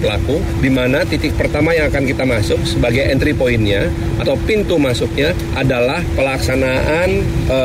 pelaku, di mana titik pertama yang akan kita masuk sebagai entry point-nya atau pintu masuknya adalah pelaksanaan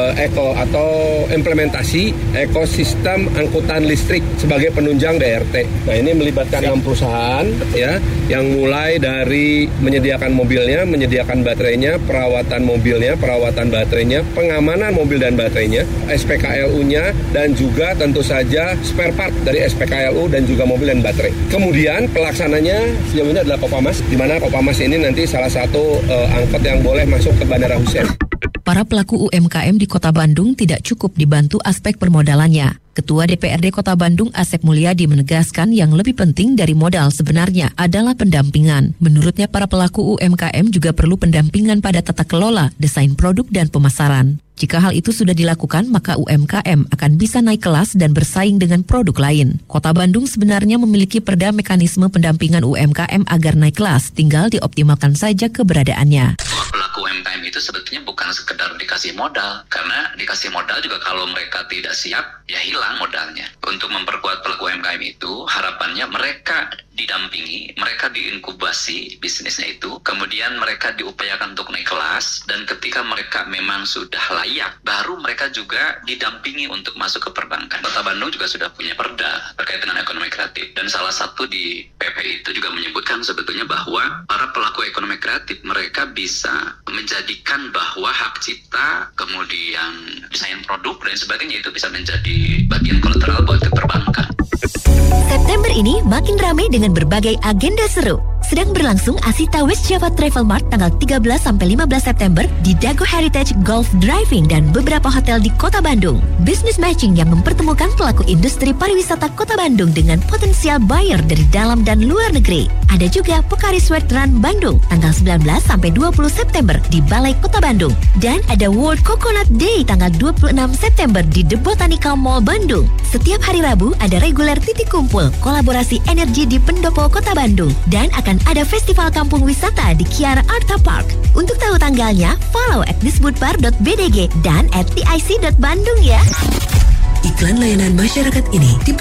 implementasi ekosistem angkutan listrik sebagai penunjang DRT. Nah, ini melibatkan 6 perusahaan ya, yang mulai dari menyediakan mobilnya, menyediakan baterainya, perawatan mobilnya, perawatan baterainya, pengamanan mobil dan baterainya, SPKLU-nya, dan juga tentu saja spare part dari SPKLU dan juga mobil dan baterai. Kemudian pelaksananya sejauh ini adalah Kopamas, di mana Kopamas ini nanti salah satu angkot yang boleh masuk ke Bandara Hussein. Para pelaku UMKM di Kota Bandung tidak cukup dibantu aspek permodalannya. Ketua DPRD Kota Bandung Asep Mulyadi menegaskan yang lebih penting dari modal sebenarnya adalah pendampingan. Menurutnya para pelaku UMKM juga perlu pendampingan pada tata kelola, desain produk dan pemasaran. Jika hal itu sudah dilakukan, maka UMKM akan bisa naik kelas dan bersaing dengan produk lain. Kota Bandung sebenarnya memiliki perda mekanisme pendampingan UMKM agar naik kelas, tinggal dioptimalkan saja keberadaannya. Pelaku UMKM itu sebetulnya bukan sekedar dikasih modal, karena dikasih modal juga kalau mereka tidak siap, ya hilang modalnya. Untuk memperkuat pelaku UMKM itu, harapannya mereka didampingi, mereka diinkubasi bisnisnya itu, kemudian mereka diupayakan untuk naik kelas, dan ketika mereka memang sudah layak, baru mereka juga didampingi untuk masuk ke perbankan. Kota Bandung juga sudah punya perda terkait dengan ekonomi kreatif, dan salah satu di PP itu juga menyebutkan sebetulnya bahwa para pelaku ekonomi kreatif mereka bisa menjadikan bahwa hak cipta, kemudian desain produk dan sebagainya itu bisa menjadi bagian kolateral buat ke perbankan. September ini makin ramai dengan berbagai agenda seru. Sedang berlangsung Asita West Java Travel Mart tanggal 13-15 September di Dago Heritage Golf Driving dan beberapa hotel di Kota Bandung. Business matching yang mempertemukan pelaku industri pariwisata Kota Bandung dengan potensial buyer dari dalam dan luar negeri. Ada juga Pokari Sweat Run Bandung tanggal 19-20 September di Balai Kota Bandung. Dan ada World Coconut Day tanggal 26 September di The Botanical Mall Bandung. Setiap hari Rabu ada reguler titik kumpul kolaborasi energi di Pendopo Kota Bandung. Dan akan ada festival kampung wisata di Kiara Arta Park. Untuk tahu tanggalnya, follow @disbudpar.bdg dan @tic.bandung ya. Iklan layanan masyarakat ini